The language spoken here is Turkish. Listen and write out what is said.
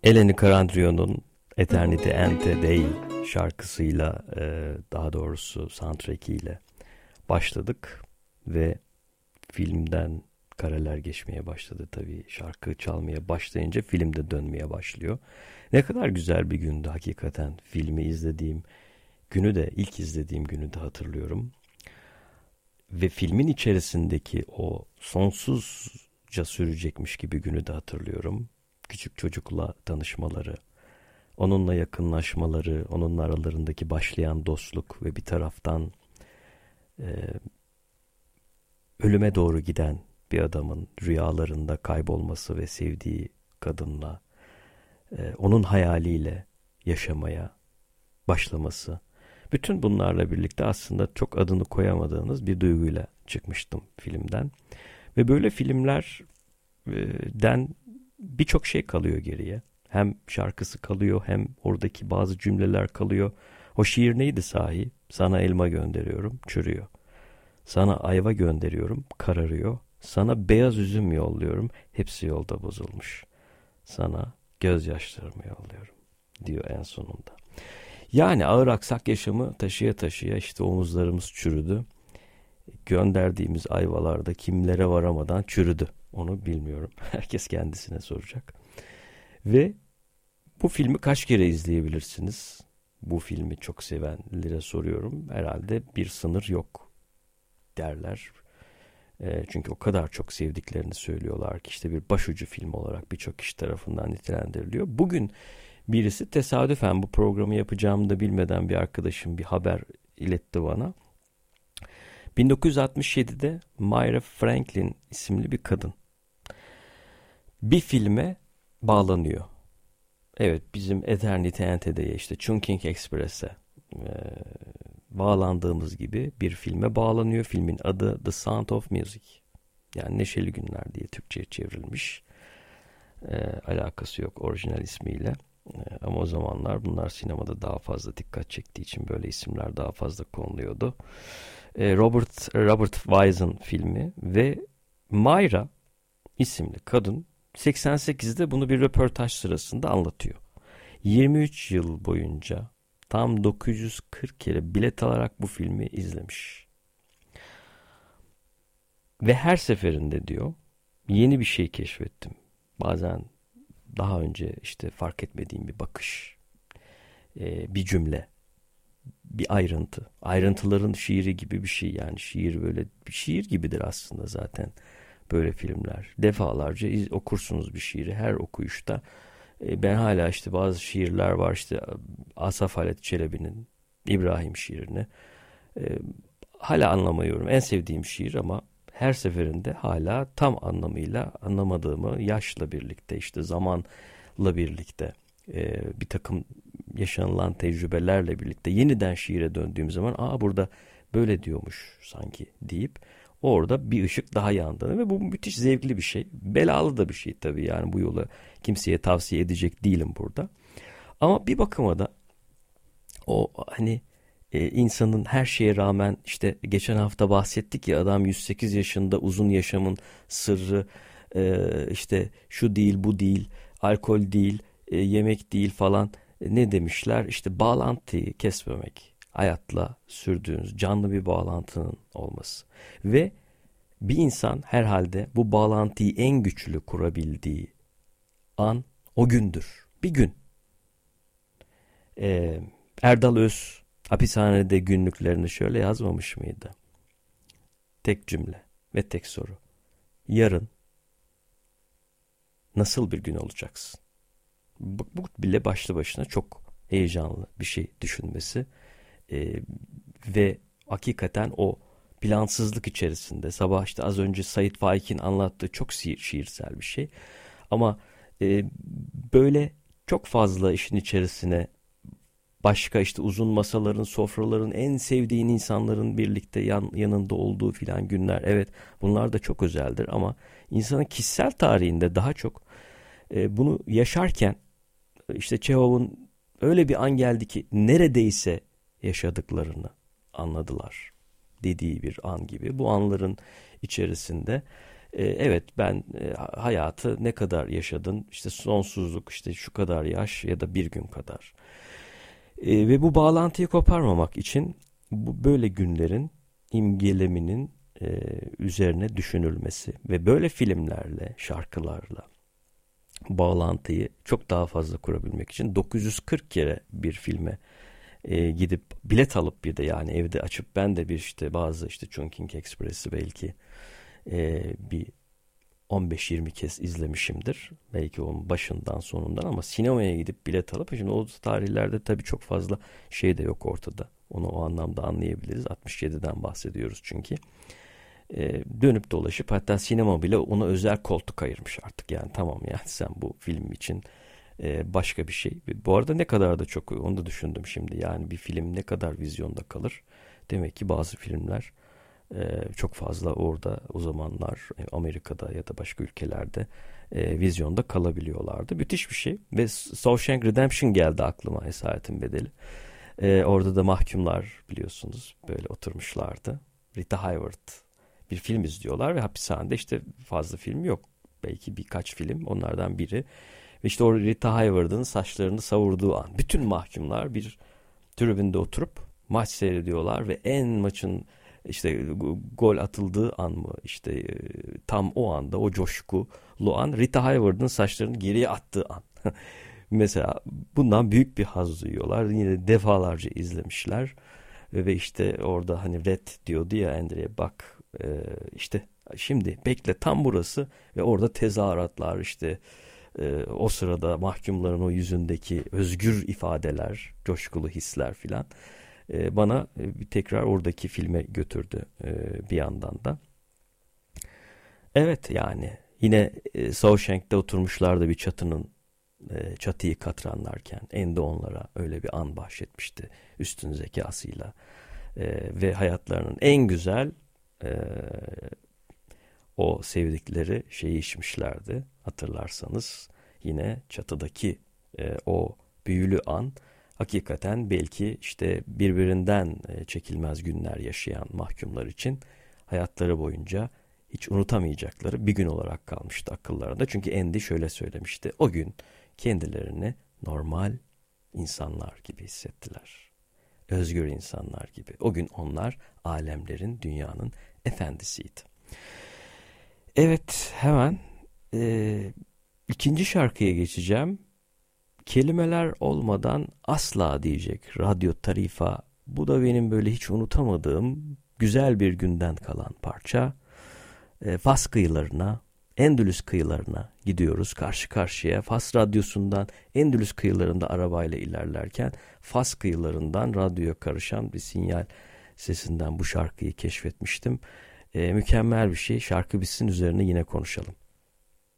Eleni Karadrio'nun Eternity Ante Dei şarkısıyla, daha doğrusu soundtrack'iyle başladık ve filmden kareler geçmeye başladı tabii. Şarkı çalmaya başlayınca film de dönmeye başlıyor. Ne kadar güzel bir gündü hakikaten. Filmi izlediğim günü de, ilk izlediğim günü de hatırlıyorum. Ve filmin içerisindeki o sonsuzca sürecekmiş gibi günü de hatırlıyorum. Küçük çocukla tanışmaları, onunla yakınlaşmaları, onunla aralarındaki başlayan dostluk ve bir taraftan ölüme doğru giden bir adamın rüyalarında kaybolması ve sevdiği kadınla, onun hayaliyle yaşamaya başlaması. Bütün bunlarla birlikte aslında çok adını koyamadığınız bir duyguyla çıkmıştım filmden. Ve böyle filmlerden birçok şey kalıyor geriye. Hem şarkısı kalıyor, hem oradaki bazı cümleler kalıyor. O şiir neydi sahi? Sana elma gönderiyorum, çürüyor. Sana ayva gönderiyorum, kararıyor. Sana beyaz üzüm yolluyorum, hepsi yolda bozulmuş. Sana gözyaşlarımı yolluyorum, diyor en sonunda. Yani ağır aksak yaşamı taşıya taşıya işte omuzlarımız çürüdü. Gönderdiğimiz ayvalarda kimlere varamadan çürüdü. Onu bilmiyorum. Herkes kendisine soracak. Ve bu filmi kaç kere izleyebilirsiniz? Bu filmi çok sevenlere soruyorum. Herhalde bir sınır yok derler. Çünkü o kadar çok sevdiklerini söylüyorlar ki işte bir başucu film olarak birçok kişi tarafından nitelendiriliyor. Bugün birisi tesadüfen bu programı yapacağımı da bilmeden bir arkadaşım bir haber iletti bana. 1967'de Myra Franklin isimli bir kadın bir filme bağlanıyor. Evet, bizim Eternity Ante'de işte Chungking Express'e bağlandığımız gibi bir filme bağlanıyor. Filmin adı The Sound of Music. Yani Neşeli Günler diye Türkçe'ye çevrilmiş. Alakası yok orijinal ismiyle. Ama o zamanlar bunlar sinemada daha fazla dikkat çektiği için böyle isimler daha fazla konuluyordu. Robert Wise'ın filmi ve Myra isimli kadın 88'de bunu bir röportaj sırasında anlatıyor. 23 yıl boyunca tam 940 kere bilet alarak bu filmi izlemiş. Ve her seferinde diyor yeni bir şey keşfettim. Bazen daha önce işte fark etmediğim bir bakış, bir cümle, bir ayrıntı. Ayrıntıların şiiri gibi bir şey, yani şiir böyle bir şiir gibidir aslında zaten böyle filmler. Defalarca okursunuz bir şiiri, her okuyuşta. Ben hala işte bazı şiirler var, işte Asaf Halet Çelebi'nin İbrahim şiirini hala anlamıyorum. En sevdiğim şiir ama her seferinde hala tam anlamıyla anlamadığımı, yaşla birlikte, işte zamanla birlikte, bir takım yaşanılan tecrübelerle birlikte yeniden şiire döndüğüm zaman burada böyle diyormuş sanki deyip orada bir ışık daha yandığını ve bu müthiş zevkli bir şey. Belalı da bir şey tabii, yani bu yolu kimseye tavsiye edecek değilim burada. Ama bir bakıma da o hani insanın her şeye rağmen, işte geçen hafta bahsettik ya, adam 108 yaşında uzun yaşamın sırrı işte şu değil bu değil, alkol değil, yemek değil falan, ne demişler, işte bağlantıyı kesmemek, hayatla sürdüğünüz canlı bir bağlantının olması ve bir insan herhalde bu bağlantıyı en güçlü kurabildiği an o gündür. Bir gün Erdal Öz hapishanede günlüklerini şöyle yazmamış mıydı? Tek cümle ve tek soru. Yarın nasıl bir gün olacaksın? Bu bile başlı başına çok heyecanlı bir şey düşünmesi. Ve hakikaten o plansızlık içerisinde sabah, işte az önce Sait Faik'in anlattığı çok şiirsel bir şey. Ama böyle çok fazla işin içerisine başka, işte uzun masaların, sofraların, en sevdiğin insanların birlikte yanında olduğu filan günler. Evet, bunlar da çok özeldir ama insanın kişisel tarihinde daha çok bunu yaşarken, işte Çehov'un öyle bir an geldi ki neredeyse yaşadıklarını anladılar dediği bir an gibi. Bu anların içerisinde Evet, ben hayatı ne kadar yaşadın? İşte sonsuzluk, işte şu kadar yaş ya da bir gün kadar. Ve bu bağlantıyı koparmamak için böyle günlerin imgeleminin üzerine düşünülmesi ve böyle filmlerle, şarkılarla bağlantıyı çok daha fazla kurabilmek için 940 kere bir filme gidip bilet alıp bir de yani evde açıp ben de bir işte bazı işte Chungking Express'i belki bir 15-20 kez izlemişimdir. Belki onun başından sonundan ama sinemaya gidip bilet alıp şimdi o tarihlerde tabii çok fazla şey de yok ortada. Onu o anlamda anlayabiliriz. 67'den bahsediyoruz çünkü. Dönüp dolaşıp hatta sinema bile ona özel koltuk ayırmış artık. Yani tamam yani sen bu film için başka bir şey. Bu arada ne kadar da çok onu da düşündüm şimdi. Yani bir film ne kadar vizyonda kalır. Demek ki bazı filmler çok fazla orada o zamanlar Amerika'da ya da başka ülkelerde vizyonda kalabiliyorlardı. Müthiş bir şey. Ve Shawshank Redemption geldi aklıma, Esaretin Bedeli. Orada da mahkumlar biliyorsunuz böyle oturmuşlardı. Rita Hayworth bir film izliyorlar ve hapishanede işte fazla film yok. Belki birkaç film onlardan biri. Ve işte o Rita Hayworth'ın saçlarını savurduğu an. Bütün mahkumlar bir tribünde oturup maç seyrediyorlar ve maçın işte gol atıldığı an mı işte tam o anda o coşkulu an Rita Hayworth'ın saçlarını geriye attığı an. Mesela bundan büyük bir haz duyuyorlar. Yine defalarca izlemişler. Ve işte orada hani Red diyordu ya Andrea, bak işte şimdi bekle tam burası ve orada tezahüratlar işte o sırada mahkumların o yüzündeki özgür ifadeler, coşkulu hisler filan bana tekrar oradaki filme götürdü bir yandan da. Evet yani yine Shawshank'te oturmuşlardı bir çatıyı katranlarken Ende onlara öyle bir an bahşetmişti üstün zekasıyla ve hayatlarının en güzel o sevdikleri şeyi içmişlerdi hatırlarsanız yine çatıdaki o büyülü an hakikaten belki işte birbirinden çekilmez günler yaşayan mahkumlar için hayatları boyunca hiç unutamayacakları bir gün olarak kalmıştı akıllarında. Çünkü Andy şöyle söylemişti. O gün kendilerini normal insanlar gibi hissettiler. Özgür insanlar gibi. O gün onlar alemlerin, dünyanın efendisiydi. Evet, hemen ikinci şarkıya geçeceğim. Kelimeler olmadan asla diyecek Radyo Tarifa. Bu da benim böyle hiç unutamadığım güzel bir günden kalan parça. Fas kıyılarına, Endülüs kıyılarına gidiyoruz karşı karşıya. Fas radyosundan Endülüs kıyılarında arabayla ilerlerken Fas kıyılarından radyoya karışan bir sinyal sesinden bu şarkıyı keşfetmiştim. Mükemmel bir şey. Şarkı bitsin üzerine yine konuşalım.